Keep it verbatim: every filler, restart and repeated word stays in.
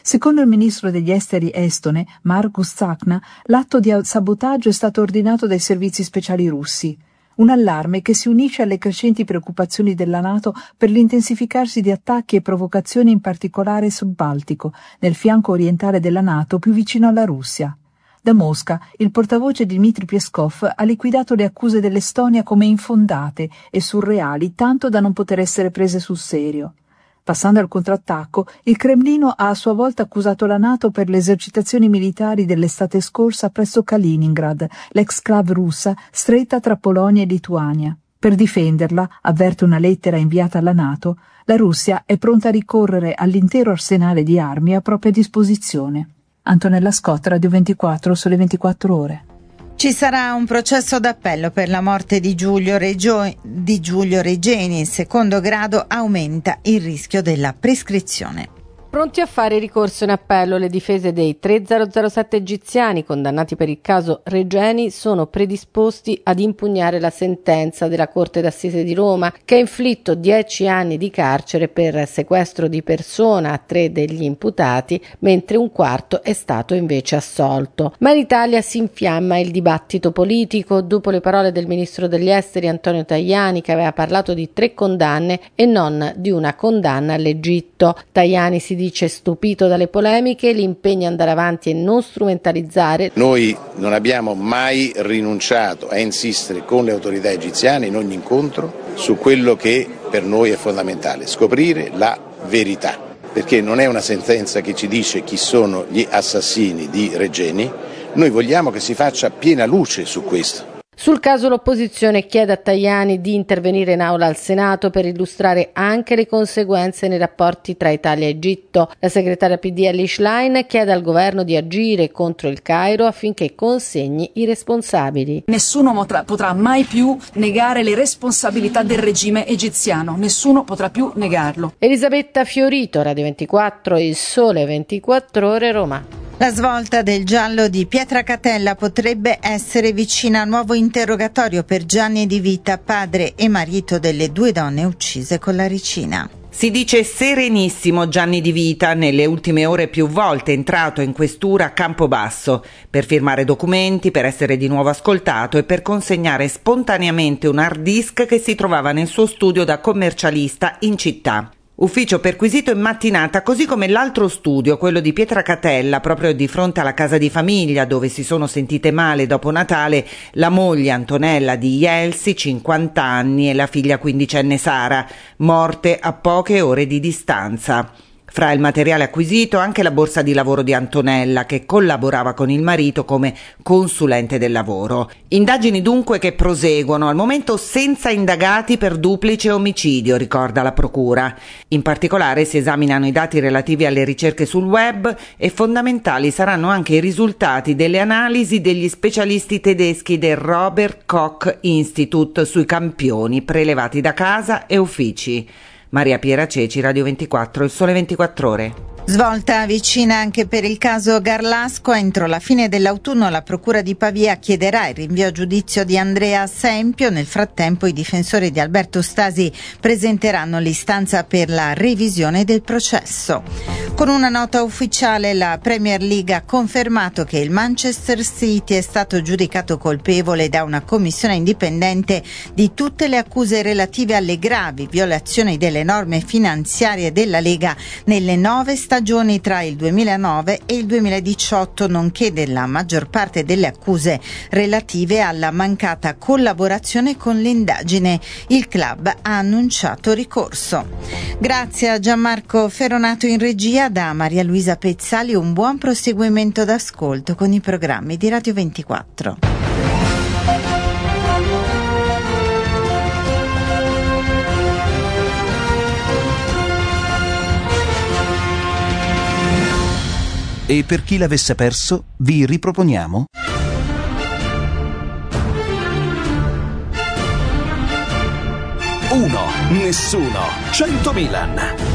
Secondo il ministro degli esteri estone, Margus Tsahkna, l'atto di sabotaggio è stato ordinato dai servizi speciali russi. Un allarme che si unisce alle crescenti preoccupazioni della NATO per l'intensificarsi di attacchi e provocazioni in particolare sul Baltico, nel fianco orientale della NATO più vicino alla Russia. Da Mosca, il portavoce Dmitry Peskov ha liquidato le accuse dell'Estonia come infondate e surreali, tanto da non poter essere prese sul serio. Passando al contrattacco, il Cremlino ha a sua volta accusato la NATO per le esercitazioni militari dell'estate scorsa presso Kaliningrad, l'ex-clave russa stretta tra Polonia e Lituania. Per difenderla, avverte una lettera inviata alla NATO, la Russia è pronta a ricorrere all'intero arsenale di armi a propria disposizione. Antonella Scott, Radio ventiquattro, Sole ventiquattro Ore. Ci sarà un processo d'appello per la morte di Giulio, Regio- di Giulio Regeni. In secondo grado aumenta il rischio della prescrizione. Pronti a fare ricorso in appello, le difese dei tre zero zero sette egiziani condannati per il caso Regeni sono predisposti ad impugnare la sentenza della Corte d'Assise di Roma, che ha inflitto dieci anni di carcere per sequestro di persona a tre degli imputati, mentre un quarto è stato invece assolto. Ma in Italia si infiamma il dibattito politico dopo le parole del ministro degli esteri Antonio Tajani, che aveva parlato di tre condanne e non di una condanna all'Egitto. Tajani si dice stupito dalle polemiche, li impegna ad andare avanti e non strumentalizzare. Noi non abbiamo mai rinunciato a insistere con le autorità egiziane in ogni incontro su quello che per noi è fondamentale, scoprire la verità, perché non è una sentenza che ci dice chi sono gli assassini di Regeni, noi vogliamo che si faccia piena luce su questo. Sul caso l'opposizione chiede a Tajani di intervenire in aula al Senato per illustrare anche le conseguenze nei rapporti tra Italia e Egitto. La segretaria P D Elly Schlein chiede al governo di agire contro il Cairo affinché consegni i responsabili. Nessuno potrà, potrà mai più negare le responsabilità del regime egiziano, nessuno potrà più negarlo. Elisabetta Fiorito, Radio ventiquattro, Il Sole ventiquattro Ore, Roma. La svolta del giallo di Pietracatella potrebbe essere vicina a nuovo interrogatorio per Gianni Di Vita, padre e marito delle due donne uccise con la ricina. Si dice serenissimo Gianni Di Vita, nelle ultime ore più volte entrato in questura a Campobasso per firmare documenti, per essere di nuovo ascoltato e per consegnare spontaneamente un hard disk che si trovava nel suo studio da commercialista in città. Ufficio perquisito in mattinata, così come l'altro studio, quello di Pietracatella, proprio di fronte alla casa di famiglia dove si sono sentite male dopo Natale la moglie Antonella di Ielsi, cinquanta anni, e la figlia quindicenne Sara, morte a poche ore di distanza. Fra il materiale acquisito anche la borsa di lavoro di Antonella, che collaborava con il marito come consulente del lavoro. Indagini dunque che proseguono, al momento senza indagati per duplice omicidio, ricorda la procura. In particolare si esaminano i dati relativi alle ricerche sul web e fondamentali saranno anche i risultati delle analisi degli specialisti tedeschi del Robert Koch Institute sui campioni prelevati da casa e uffici. Maria Piera Ceci, Radio ventiquattro, Il Sole ventiquattro Ore. Svolta vicina anche per il caso Garlasco. Entro la fine dell'autunno la Procura di Pavia chiederà il rinvio a giudizio di Andrea Sempio. Nel frattempo i difensori di Alberto Stasi presenteranno l'istanza per la revisione del processo. Con una nota ufficiale la Premier League ha confermato che il Manchester City è stato giudicato colpevole da una commissione indipendente di tutte le accuse relative alle gravi violazioni delle norme finanziarie della Lega nelle nove stagioni tra il duemilanove e il duemiladiciotto, nonché della maggior parte delle accuse relative alla mancata collaborazione con l'indagine. Il club ha annunciato ricorso. Grazie a Gianmarco Feronato in regia, da Maria Luisa Pezzali un buon proseguimento d'ascolto con i programmi di Radio ventiquattro. E per chi l'avesse perso, vi riproponiamo Uno, nessuno, cento Milan.